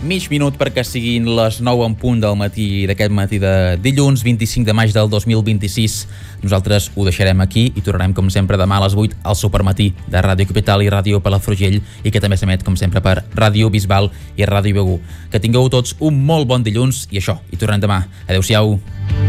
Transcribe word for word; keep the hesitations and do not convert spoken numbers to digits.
mig minut perquè siguin les nou en punt del matí d'aquest matí de dilluns vint-i-cinc de maig del dos mil vint-i-sis. Nosaltres ho deixarem aquí i tornarem com sempre demà a les vuit al Supermatí de Ràdio Capital i Ràdio Palafrugell, i que també s'emet com sempre per Ràdio Bisbal i Ràdio Begur. Que tingueu tots un molt bon dilluns i això, i tornem demà. Adéu-siau.